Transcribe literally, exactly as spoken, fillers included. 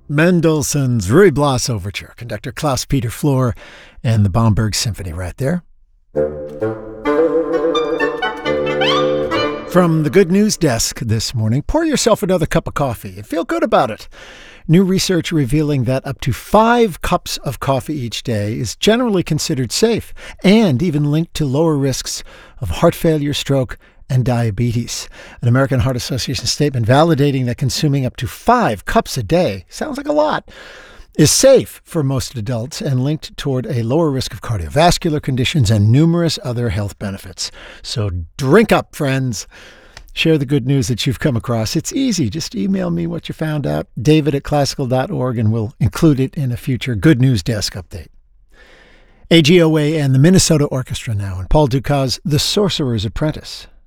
Mendelssohn's Ruy Blas Overture, conductor Klaus-Peter Flohr, and the Bomberg Symphony right there. From the Good News Desk this morning, pour yourself another cup of coffee and feel good about it. New research revealing that up to five cups of coffee each day is generally considered safe and even linked to lower risks of heart failure, stroke, and diabetes. An American Heart Association statement validating that consuming up to five cups a day, sounds like a lot, is safe for most adults and linked toward a lower risk of cardiovascular conditions and numerous other health benefits. So drink up, friends. Share the good news that you've come across. It's easy. Just email me what you found out, david at classical dot org, and we'll include it in a future Good News Desk update. A G O A and the Minnesota Orchestra now, and Paul Dukas' The Sorcerer's Apprentice.